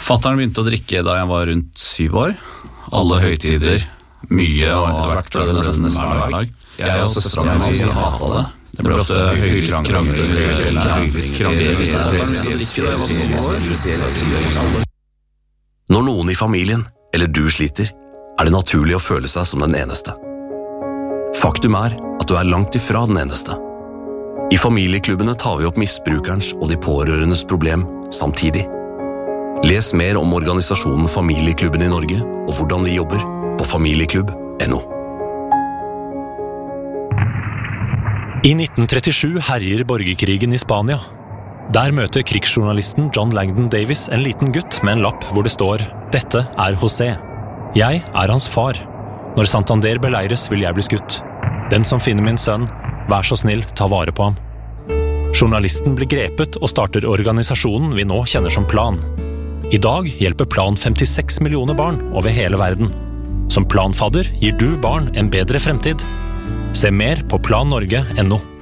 Fatteren begynte å drikke da jeg var rundt 7 år. Alle høytider, mye og etter hvert ble det nesten hver dag. Jeg og søsteren min hatet det. Det ble ofte Når noen i familien, eller du sliter, det naturlig å føle seg som den eneste. Faktum at du langt ifra den eneste. I familieklubbene tar vi opp misbrukerens og de pårørendes problem samtidig. Les mer om organisasjonen Familieklubben i Norge og hvordan de jobber på familieklubb.no. I 1937 herjer borgerkrigen i Spania. Der møter krigsjournalisten John Langdon Davis en liten gutt med en lapp hvor det står «Dette José. Jeg hans far. Når Santander beleires vil jeg bli skutt. Den som finner min sønn, vær så snill, ta vare på ham.» Journalisten blir grepet og starter organisasjonen vi nå kjenner som Plan. I dag hjelper Plan 56 millioner barn over hele verden. Som planfadder gir du barn en bedre fremtid. Se mer på plannorge.no.